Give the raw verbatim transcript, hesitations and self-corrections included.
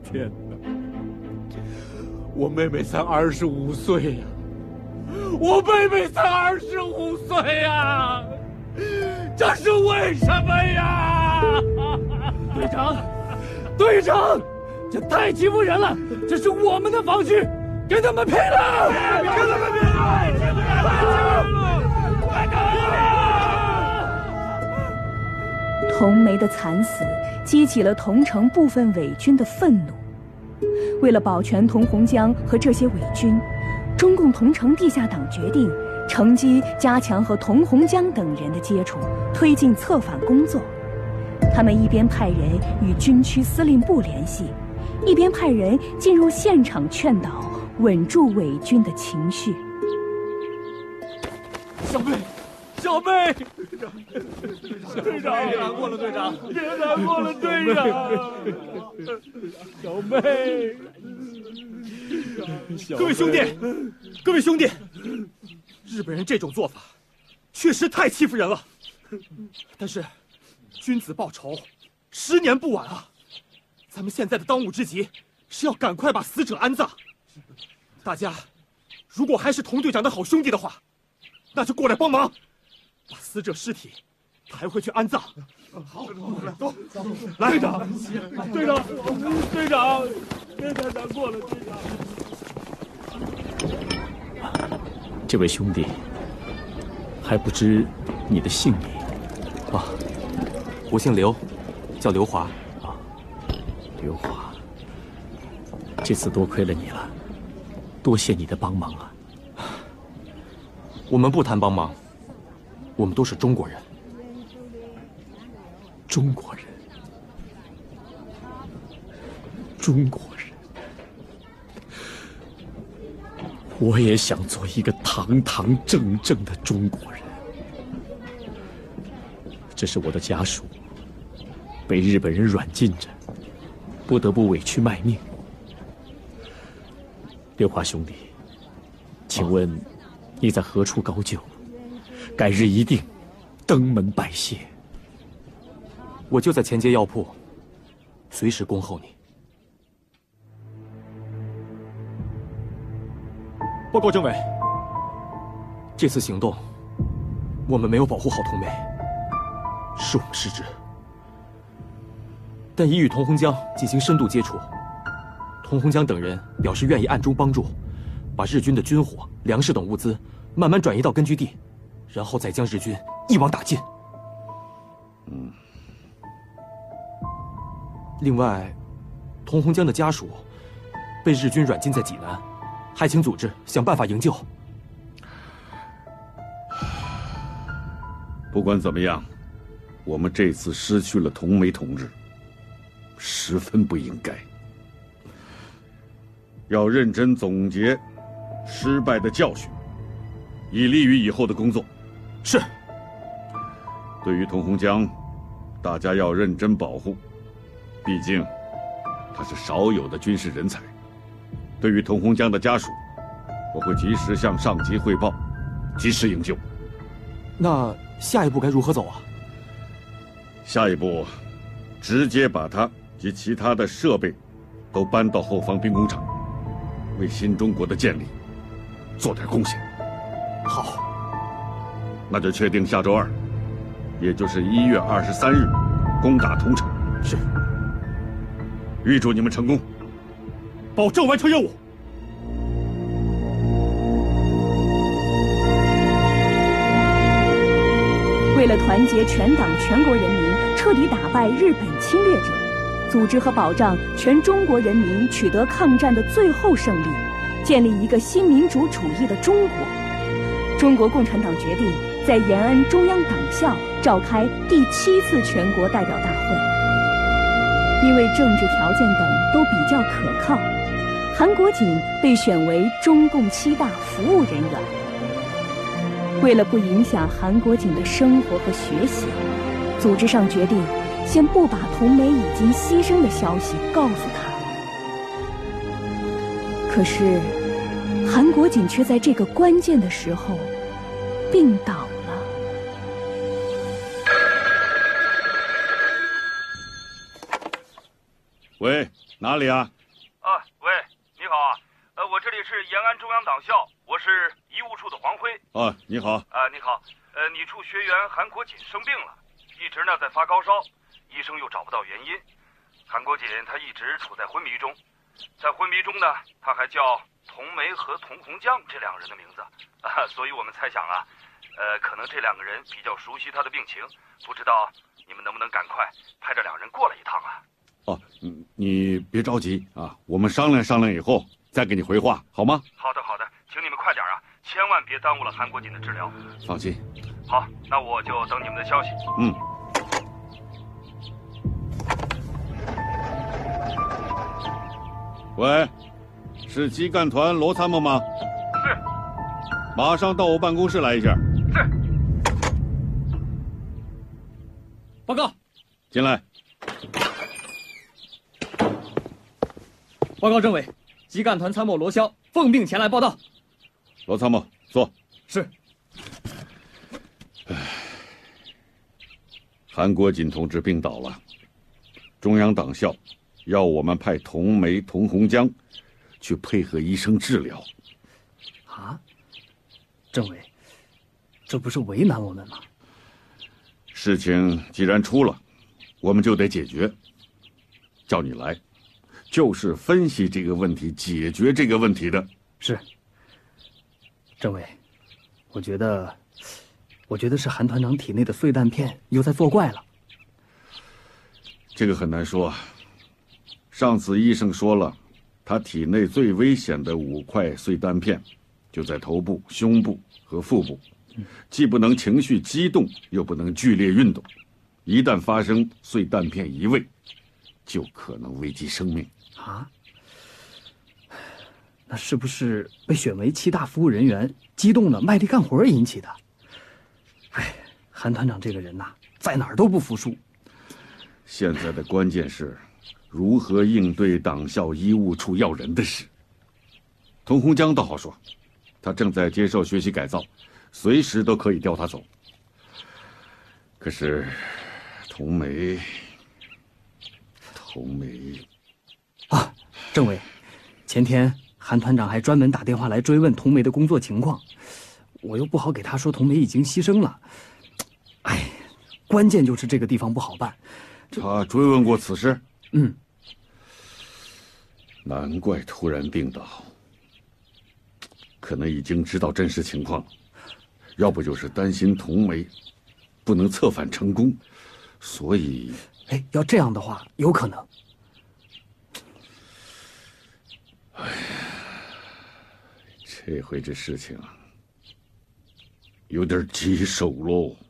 天哪！我妹妹才二十五岁呀，我妹妹才二十五岁呀，这是为什么呀？ 队长，队长，这太欺负人了！这是我们的防区，跟他们拼了！跟他们拼了！太欺负人了！太欺负人了！快打！ 同梅的惨死激起了桐城部分伪军的愤怒。为了保全桐红江和这些伪军，中共桐城地下党决定乘机加强和桐红江等人的接触，推进策反工作。他们一边派人与军区司令部联系，一边派人进入现场劝导，稳住伪军的情绪。 小妹，小妹， 队长， 别难过了，队长， 别难过了，队长。小妹， 各位兄弟，各位兄弟，日本人这种做法确实太欺负人了，但是君子报仇，十年不晚啊！咱们现在的当务之急是要赶快把死者安葬。大家如果还是童队长的好兄弟的话，那就过来帮忙，把死者尸体抬回去安葬。好，来，走，来， 队长，队长，队长，别太难过了，队长。 这位兄弟，还不知你的姓名啊？我姓刘，叫刘华。 啊，刘华，这次多亏了你了，多谢你的帮忙啊！ 我们不谈帮忙，我们都是中国人。 中国人，中国人，我也想做一个堂堂正正的中国人。这是我的家属被日本人软禁着，不得不委屈卖命。刘华兄弟，请问你在何处高就？改日一定登门拜谢。 我就在前街药铺，随时恭候你。报告政委，这次行动我们没有保护好童梅，是我们失职。但已与童洪江进行深度接触，童洪江等人表示愿意暗中帮助，把日军的军火、粮食等物资慢慢转移到根据地，然后再将日军一网打尽。 嗯。 另外，童洪江的家属被日军软禁在济南，还请组织想办法营救。 不管怎么样，我们这次失去了童梅同志，十分不应该。要认真总结失败的教训，以利于以后的工作。 是。 对于童洪江，大家要认真保护。毕竟，他是少有的军事人才。对于童洪江的家属，我会及时向上级汇报，及时营救。 那下一步该如何走啊？ 下一步，直接把他及其他的设备都搬到后方兵工厂，为新中国的建立做点贡献。 好， 那就确定下周二，也就是一月二十三日，攻打桐城。 是。 预祝你们成功， 保证完成任务。 为了团结全党全国人民，彻底打败日本侵略者，组织和保障全中国人民取得抗战的最后胜利，建立一个新民主主义的中国，中国共产党决定在延安中央党校召开第七次全国代表大会。因为政治条件等都比较可靠，韩国瑾被选为中共七大服务人员。为了不影响韩国瑾的生活和学习，组织上决定先不把童梅已经牺牲的消息告诉他。可是，韩国瑾却在这个关键的时候病倒了。 喂，哪里啊？ 里是延安中央党校，我是医务处的黄辉。 啊，你好。 啊，你好。呃，你处学员韩国锦生病了，一直呢在发高烧，医生又找不到原因。韩国锦他一直处在昏迷中，在昏迷中呢，他还叫童梅和童红江这两个人的名字啊，所以我们猜想啊，呃，可能这两个人比较熟悉他的病情，不知道你们能不能赶快派这两人过来一趟啊？ 哦，嗯，你别着急啊，我们商量商量以后再给你回话，好吗？ 好的，好的，请你们快点啊，千万别耽误了韩国锦的治疗。 放心。 好，那我就等你们的消息。 嗯。喂，是基干团罗参谋吗？ 是。 马上到我办公室来一下。 是。 报告。 进来。 报告政委，基干团参谋罗霄奉命前来报道。 罗参谋，坐。 是。 韩国锦同志病倒了，中央党校要我们派童梅、童红江去配合医生治疗。 啊，政委，这不是为难我们吗？ 事情既然出了，我们就得解决。叫你来，就是分析这个问题、解决这个问题的。 是。政委，我觉得。我觉得是韩团长体内的碎弹片又在作怪了。 这个很难说。上次医生说了，他体内最危险的五块碎弹片，就在头部、胸部和腹部，既不能情绪激动，又不能剧烈运动。一旦发生碎弹片移位，就可能危及生命。 啊？那是不是被选为七大服务人员激动的卖力干活引起的？哎，韩团长这个人呐、啊，在哪儿都不服输。 现在的关键是，如何应对党校医务处要人的事。童红江倒好说，他正在接受学习改造，随时都可以调他走。可是，童梅，童梅， 啊，政委，前天韩团长还专门打电话来追问童梅的工作情况。我又不好给他说童梅已经牺牲了，哎，关键就是这个地方不好办。 他追问过此事？ 嗯。 难怪突然病倒，可能已经知道真实情况了，要不就是担心童梅不能策反成功，所以…… 哎，要这样的话，有可能。 哎，这回这事情有点棘手喽。